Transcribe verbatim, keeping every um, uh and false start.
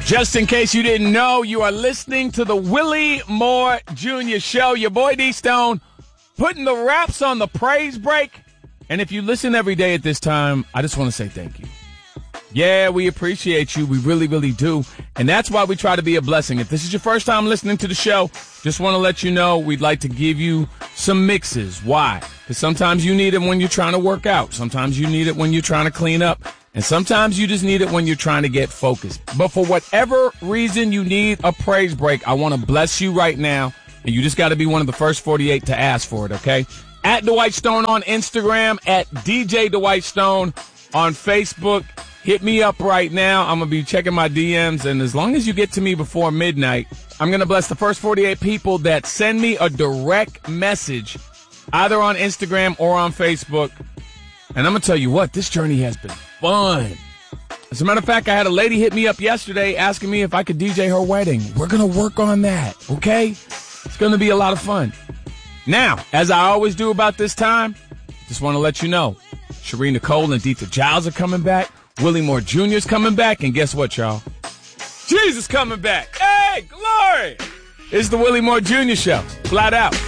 Just in case you didn't know, you are listening to the Willie Moore Junior Show. Your boy D-Stone putting the raps on the praise break. And if you listen every day at this time, I just want to say thank you. Yeah, we appreciate you. We really, really do. And that's why we try to be a blessing. If this is your first time listening to the show, just want to let you know we'd like to give you some mixes. Why? Because sometimes you need it when you're trying to work out. Sometimes you need it when you're trying to clean up. And sometimes you just need it when you're trying to get focused. But for whatever reason you need a praise break, I want to bless you right now. And you just got to be one of the first forty-eight to ask for it, okay? At Dwight Stone on Instagram, at D J Dwight Stone on Facebook. Hit me up right now. I'm going to be checking my D Ms. And as long as you get to me before midnight, I'm going to bless the first forty-eight people that send me a direct message, either on Instagram or on Facebook. And I'm going to tell you what, this journey has been fun. As a matter of fact, I had a lady hit me up yesterday asking me if I could D J her wedding. We're going to work on that, okay? It's going to be a lot of fun. Now, as I always do about this time, just want to let you know, Shereen Nicole and Deetha Giles are coming back. Willie Moore Junior's coming back. And guess what, y'all? Jesus coming back. Hey, glory! It's the Willie Moore Junior Show. Flat out.